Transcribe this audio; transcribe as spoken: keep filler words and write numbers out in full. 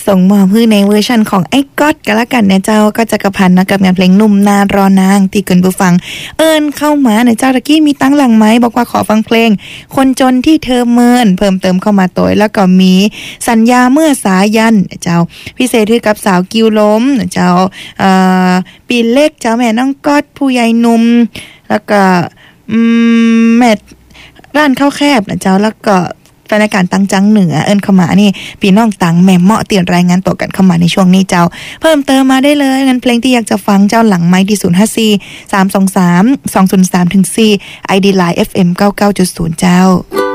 ส่งมอบให้ในเวอร์ชันของไอ้ก๊อตกันละกันนะเจ้าก็จะกระพันนะกับงานเพลงหนุ่มนารอนางที่เกินผู้ฟังเอิญเข้ามาในเจ้าตะกี้มีตั้งหลังไหมบอกว่าขอฟังเพลงคนจนที่เธอเมินเพิ่มเติมเข้ามาตัวแล้วก็มีสัญญาเมื่อสายันเจ้าพิเศษคือกับสาวกิวล้มเจ้าเอ่อปีเล็กเจ้าแม่น้องก๊อตผู้ใหญ่หนุ่มแล้วก็อืมแม่ร้านข้าวแคบนะเจ้าแล้วก็บรรยากาศตังจังเหนือเอิ้นเข้ามานี่พี่น้องตังแม่เหมาะเตียนรายงานตัวกันเข้ามาในช่วงนี้เจ้าเพิ่มเติมมาได้เลยงั้นเพลงที่อยากจะฟังเจ้าหลังไมค์ที่ศูนย์ ห้า สี่ สาม สอง สาม สอง ศูนย์ สาม สี่ ไอ ดี ไลน์ เอฟ เอ็ม เก้าสิบเก้าจุดศูนย์ เจ้า